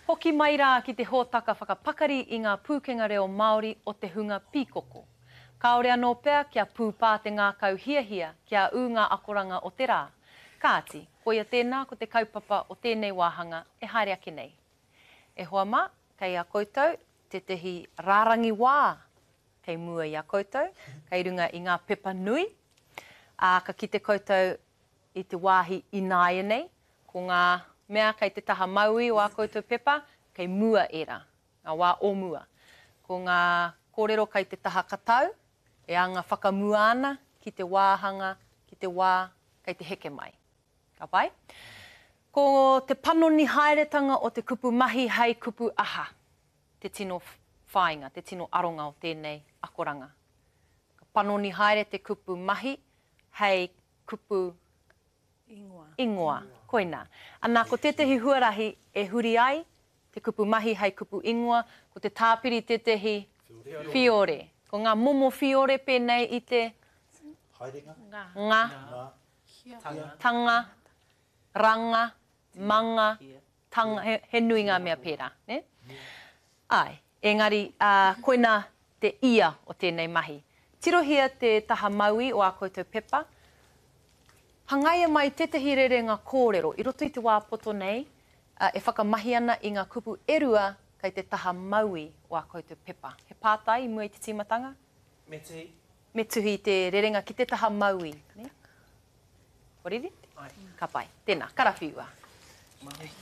Hoki mai rā ki te hōtaka whakapakari i ngā pūkenga reo Māori o te hunga pīkoko. Kāore anō pēr kia pūpā te ngā kau hiahia kia ū ngā akoranga o te rā. Kāti, koia tēnā ko te kaupapa o tēnei wāhanga e haere ake nei. E hoa mā, kei a koutou, te tehi rārangi wā, kei mua i a koutou, kei runga i ngā pepa nui. Ka kite koutou i te wāhi ināia nei, ko ngā mea kei te taha maui o a koutou pepa, kei mua era, ngā wā o mua. Ko ngā kōrero kei te taha katau, e anga whakamua ana ki te wāhanga, ki te wā, kei te heke mai. Ka pai? Ko te panoni haeretanga o te kupu mahi hei kupu aha, te tino whāinga, te tino aronga o tēnei akoranga. Ka panoni haere te kupu mahi hei kupu ingoa. Koina. Anā ko tetehi huarahi e huri ai, te kupu mahi hei kupu ingoa, ko te tāpiri tetehi fiore. Ko ngā momo fiore pēnei i te ngā, tanga, ranga, manga, tanga, he nui ngā mea pērā. Ne? Ai, engari, koina te ia o tēnei mahi. Tirohia te taha maui o a koutou pepa. Hangaia mai tetehi rerenga kōrero, i roto i te wā poto nei, e whakamahi ana i ngā kupu erua kei te taha maui o a koutou pepa. He pātai i mua i te tīmatanga? Me tuhi. Me tuhi te rerenga ki te taha maui. Ne? Koriri? Ai. Ka pai. Tēnā, karawhiua.